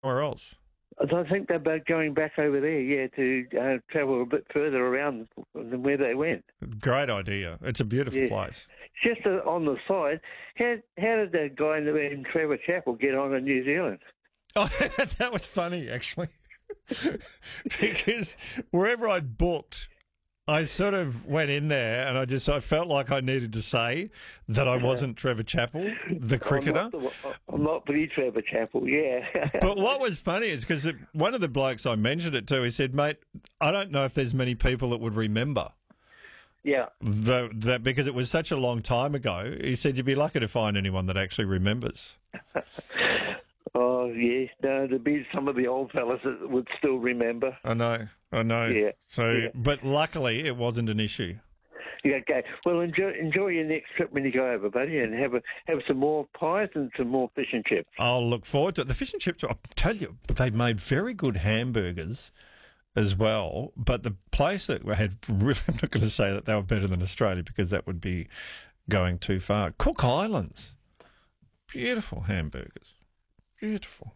somewhere else? I think they're about going back over there, yeah, to travel a bit further around than where they went. Great idea. It's a beautiful Yeah. place. Just on the side, how did that guy named Trevor Chappell get on in New Zealand? Oh, that was funny, actually. Because wherever I booked, I sort of went in there and I felt like I needed to say that I wasn't Trevor Chappell, the cricketer. I'm not the Trevor Chappell, yeah. But what was funny is because one of the blokes I mentioned it to, he said, mate, I don't know if there's many people that would remember. Yeah. That because it was such a long time ago. He said you'd be lucky to find anyone that actually remembers. Oh, yeah. No, there'd be some of the old fellas that would still remember. I know. Yeah. So, yeah. But luckily it wasn't an issue. Yeah, okay. Well, enjoy your next trip when you go over, buddy, and have some more pies and some more fish and chips. I'll look forward to it. The fish and chips, I'll tell you, they made very good hamburgers as well. But the place that had, I'm not going to say that they were better than Australia because that would be going too far. Cook Islands, beautiful hamburgers, beautiful.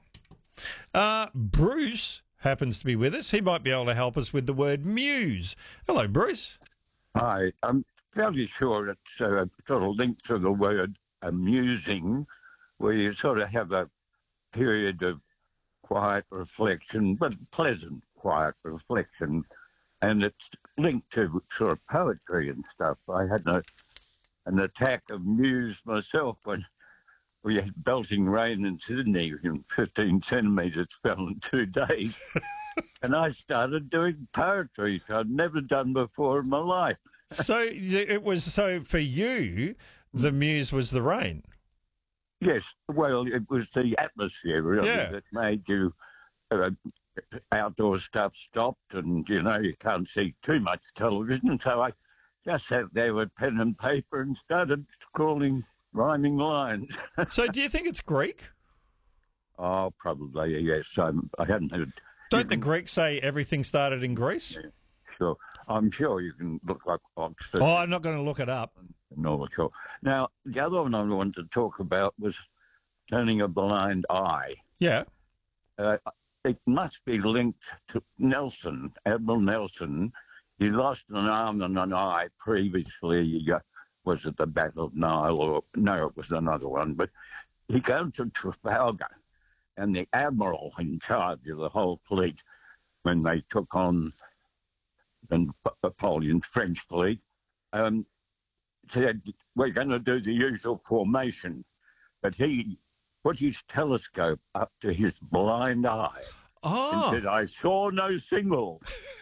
Bruce happens to be with us. He might be able to help us with the word muse. Hello, Bruce. Hi, I'm fairly sure it's sort of linked to the word amusing, where you sort of have a period of quiet reflection, but pleasant quiet reflection, and it's linked to sort of poetry and stuff. I had an attack of muse myself when we had belting rain in Sydney, and 15 centimetres fell in 2 days. And I started doing poetry I'd never done before in my life. So for you, the muse was the rain. Yes, well, it was the atmosphere really that made you outdoor stuff stopped, and you can't see too much television. So I just sat there with pen and paper and started scrawling rhyming lines. So do you think it's Greek? Oh, probably yes. I hadn't heard. Don't the Greeks say everything started in Greece? Yeah, sure. I'm sure you can look up Oxford. Oh, I'm not going to look it up. No, sure. Now, the other one I wanted to talk about was turning a blind eye. Yeah. It must be linked to Nelson, Admiral Nelson. He lost an arm and an eye previously. Was it the Battle of Nile? Or no, it was another one. But he goes to Trafalgar, and the admiral in charge of the whole fleet, when they took on Napoleon's French fleet, said, we're going to do the usual formation. But he put his telescope up to his blind eye and said, I saw no signal.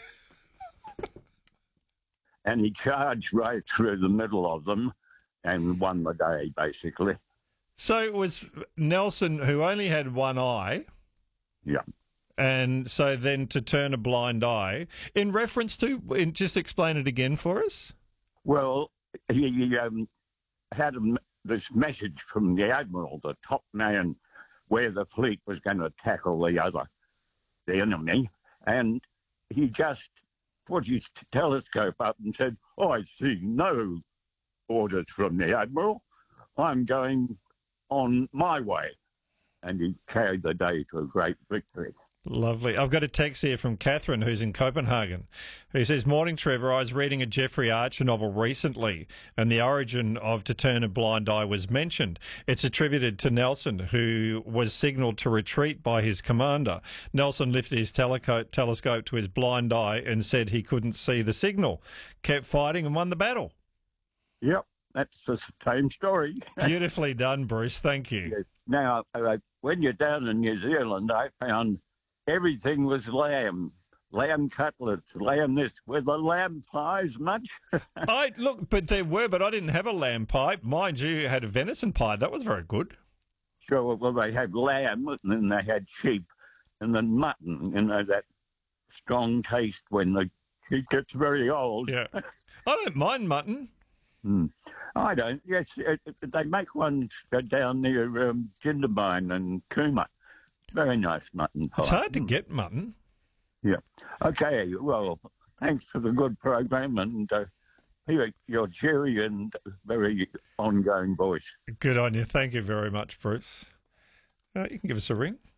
And he charged right through the middle of them and won the day, basically. So it was Nelson who only had one eye. Yeah. And so then to turn a blind eye, in reference to, just explain it again for us. Well, he had this message from the Admiral, the top man, where the fleet was going to tackle the enemy. And he just put his telescope up and said, I see no orders from the Admiral. I'm going on my way. And he carried the day to a great victory. Lovely. I've got a text here from Catherine, who's in Copenhagen, who says, Morning, Trevor. I was reading a Jeffrey Archer novel recently, and the origin of To Turn a Blind Eye was mentioned. It's attributed to Nelson, who was signalled to retreat by his commander. Nelson lifted his telescope to his blind eye and said he couldn't see the signal, kept fighting and won the battle. Yep, that's the same story. Beautifully done, Bruce. Thank you. Yes. Now, when you're down in New Zealand, I found everything was lamb cutlets, lamb this. Were the lamb pies much? But there were, but I didn't have a lamb pie. Mind you, had a venison pie. That was very good. Sure, well, they had lamb, and then they had sheep, and then mutton, that strong taste when the sheep gets very old. Yeah. I don't mind mutton. I don't. Yes, they make one down near Jindabyne and Cooma. Very nice mutton pie. It's hard to get mutton. Yeah. Okay, well, thanks for the good program, and your cheery and very ongoing voice. Good on you. Thank you very much, Bruce. You can give us a ring.